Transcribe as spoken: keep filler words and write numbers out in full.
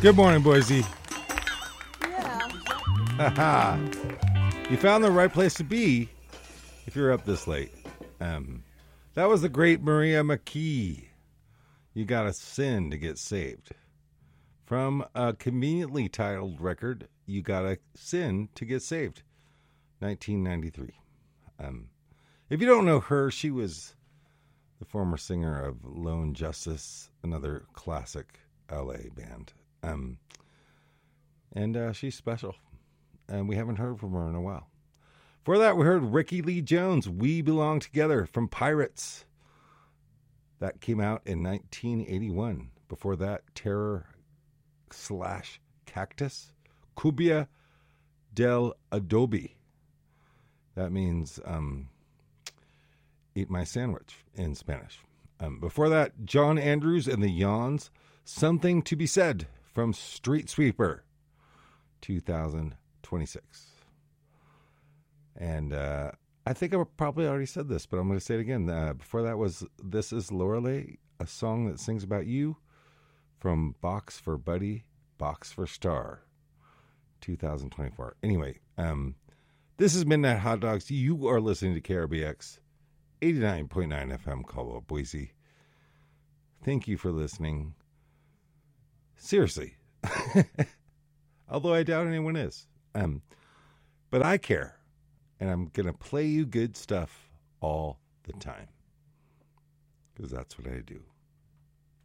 Good morning, Boise. Yeah. Haha. You found the right place to be if you're up this late. Um, that was the great Maria McKee. You gotta sin to get saved. From a conveniently titled record, You Gotta Sin to Get Saved, nineteen ninety-three. Um, if you don't know her, she was the former singer of Lone Justice, another classic L A band. Um, and uh, she's special. And we haven't heard from her in a while. For that, we heard Ricky Lee Jones, We Belong Together, from Pirates. That came out in nineteen eighty-one. Before that, Terror slash Cactus, Cubia del Adobe. That means um, eat my sandwich in Spanish. Um, before that, John Andrews and the Yawns, Something to Be Said, from Street Sweeper, two thousand twenty-six. And uh, I think I probably already said this, but I'm going to say it again. Uh, before that was This Is Lorelei, a song that sings about you, from Box for Buddy, Box for Star, two thousand twenty-four. Anyway, um, this is Midnight Hot Dogs. You are listening to K R B X eighty-nine point nine F M, Caldwell, Boise. Thank you for listening. Seriously. Although I doubt anyone is. Um, but I care. And I'm going to play you good stuff all the time. Because that's what I do.